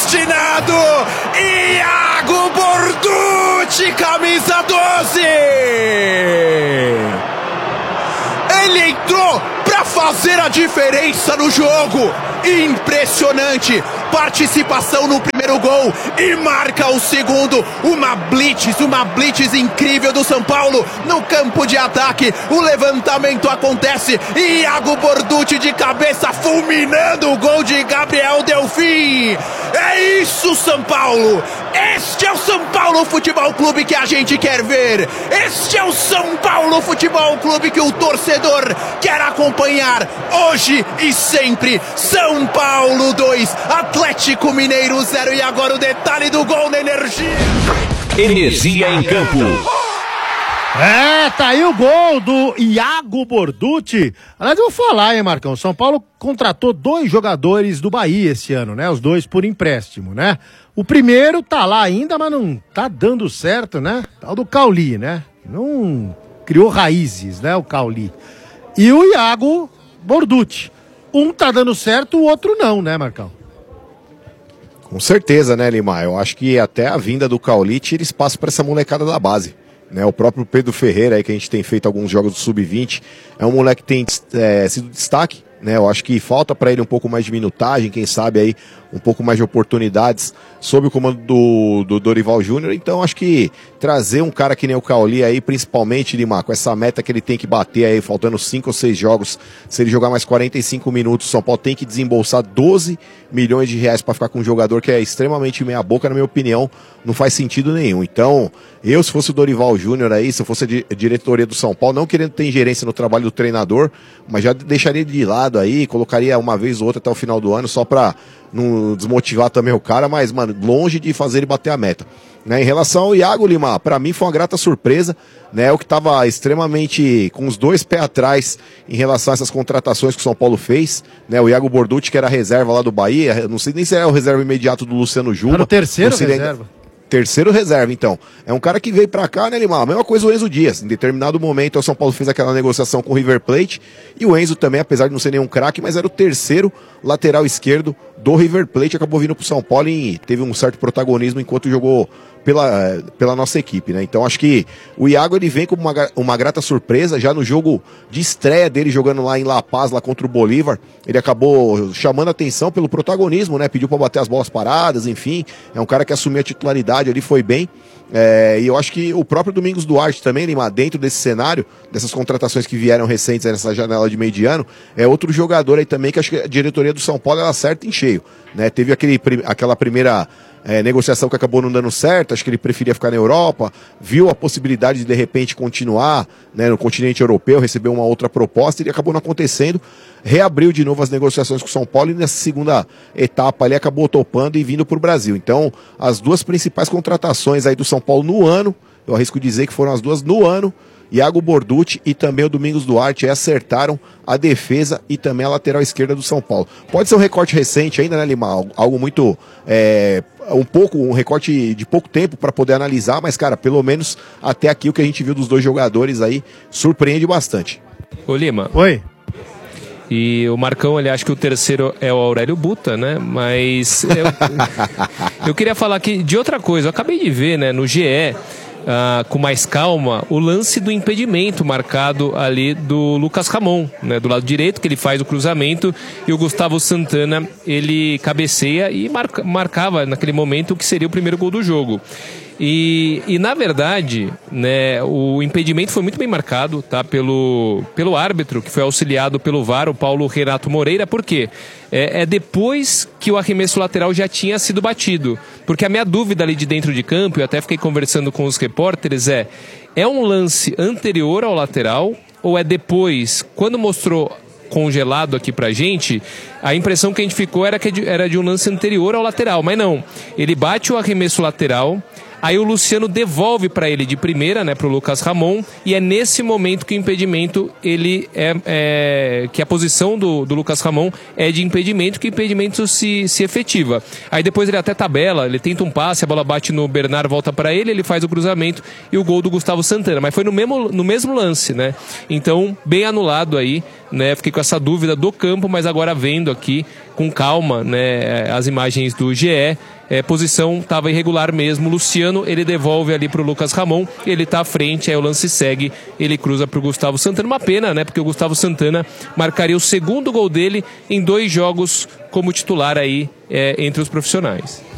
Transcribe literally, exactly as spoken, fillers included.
predestinado, Iago Borducci, camisa doze. Ele entrou para fazer a diferença no jogo. Impressionante participação no primeiro gol e marca o segundo. Uma blitz, uma blitz incrível do São Paulo no campo de ataque. O levantamento acontece. Iago Borducci de cabeça fulminando o gol de Gabriel Delfim. É isso, São Paulo. Este é o São Paulo Futebol Clube que a gente quer ver. Este é o São Paulo Futebol Clube que o torcedor quer acompanhar hoje e sempre. São Paulo dois, Atlético Mineiro zero. E agora o detalhe do gol na Energia. Energia em campo. É, tá aí o gol do Iago Borducci. Aliás, eu vou falar, hein, Marcão? São Paulo contratou dois jogadores do Bahia esse ano, né? Os dois por empréstimo, né? O primeiro tá lá ainda, mas não tá dando certo, né? Tal do Cauli, né? Não criou raízes, né, o Cauli. E o Iago Borducci. Um tá dando certo, o outro não, né, Marcão? Com certeza, né, Lima? Eu acho que até a vinda do Cauli tira espaço para essa molecada da base. Né, o próprio Pedro Ferreira, aí, que a gente tem feito alguns jogos do sub vinte, é um moleque que tem é, sido destaque, né? Eu acho que falta para ele um pouco mais de minutagem, quem sabe aí um pouco mais de oportunidades sob o comando do, do Dorival Júnior. Então acho que trazer um cara que nem o Cauli aí, principalmente, Lima, com essa meta que ele tem que bater aí, faltando cinco ou seis jogos, se ele jogar mais quarenta e cinco minutos, o São Paulo tem que desembolsar doze milhões de reais para ficar com um jogador que é extremamente meia boca, na minha opinião, não faz sentido nenhum. Então, eu, se fosse o Dorival Júnior aí, se eu fosse a diretoria do São Paulo, não querendo ter ingerência no trabalho do treinador, mas já deixaria de lado aí, colocaria uma vez ou outra até o final do ano, só para não desmotivar também o cara, mas, mano, longe de fazer ele bater a meta. Né, em relação ao Iago, Lima, para mim foi uma grata surpresa, né, eu que estava extremamente com os dois pés atrás em relação a essas contratações que o São Paulo fez, né, o Iago Borducci, que era reserva lá do Bahia, não sei nem se era o reserva imediato do Luciano Juma. Era o terceiro reserva. Terceiro reserva, então. É um cara que veio pra cá, né, Lima? A mesma coisa o Enzo Dias. Em determinado momento, o São Paulo fez aquela negociação com o River Plate. E o Enzo também, apesar de não ser nenhum craque, mas era o terceiro lateral esquerdo do River Plate. Acabou vindo pro São Paulo e teve um certo protagonismo enquanto jogou pela, pela nossa equipe, né? Então acho que o Iago, ele vem como uma, uma grata surpresa. Já no jogo de estreia dele, jogando lá em La Paz, lá contra o Bolívar, ele acabou chamando a atenção pelo protagonismo, né? Pediu pra bater as bolas paradas, enfim. É um cara que assumiu a titularidade ali, foi bem. É, e eu acho que o próprio Domingos Duarte também, Lima, dentro desse cenário, dessas contratações que vieram recentes aí nessa janela de meio de ano, é outro jogador aí também que acho que a diretoria do São Paulo, ela acerta em cheio, né? Teve aquele, aquela primeira é, negociação que acabou não dando certo, acho que ele preferia ficar na Europa, viu a possibilidade de de repente continuar, né, no continente europeu, receber uma outra proposta, e acabou não acontecendo, reabriu de novo as negociações com o São Paulo e nessa segunda etapa ali acabou topando e vindo para o Brasil. Então, as duas principais contratações aí do São Paulo no ano, eu arrisco dizer que foram as duas no ano, Iago Borducci e também o Domingos Duarte acertaram a defesa e também a lateral esquerda do São Paulo. Pode ser um recorte recente ainda, né, Lima? Algo muito, é, um pouco, um recorte de pouco tempo para poder analisar, mas, cara, pelo menos até aqui o que a gente viu dos dois jogadores aí surpreende bastante. Ô, Lima. Oi. E o Marcão, ele acha que o terceiro é o Aurélio Buta, né? Mas eu, eu queria falar aqui de outra coisa. Eu acabei de ver, né, no G E, uh, com mais calma, o lance do impedimento marcado ali do Lucas Ramon, né, do lado direito, que ele faz o cruzamento, e o Gustavo Santana, ele cabeceia e marca, marcava naquele momento o que seria o primeiro gol do jogo. E, e na verdade, né, o impedimento foi muito bem marcado, tá, pelo, pelo árbitro, que foi auxiliado pelo V A R, o Paulo Renato Moreira. Por quê? É, é depois que o arremesso lateral já tinha sido batido. Porque a minha dúvida ali de dentro de campo, eu até fiquei conversando com os repórteres, é, é um lance anterior ao lateral ou é depois, quando mostrou congelado aqui pra gente, a impressão que a gente ficou era que era de um lance anterior ao lateral, mas não. Ele bate o arremesso lateral, aí o Luciano devolve para ele de primeira, né, pro Lucas Ramon, e é nesse momento que o impedimento, ele é, é que a posição do, do Lucas Ramon é de impedimento, que o impedimento se, se efetiva. Aí depois ele até tabela, ele tenta um passe, a bola bate no Bernard, volta para ele, ele faz o cruzamento e o gol do Gustavo Santana, mas foi no mesmo, no mesmo lance, né? Então, bem anulado aí, né? Fiquei com essa dúvida do campo, mas agora vendo aqui com calma, né, as imagens do G E, é, posição estava irregular mesmo. Luciano, ele devolve ali pro Lucas Ramon, ele tá à frente, aí o lance segue, ele cruza pro Gustavo Santana. Uma pena, né? Porque o Gustavo Santana marcaria o segundo gol dele em dois jogos como titular aí é, entre os profissionais.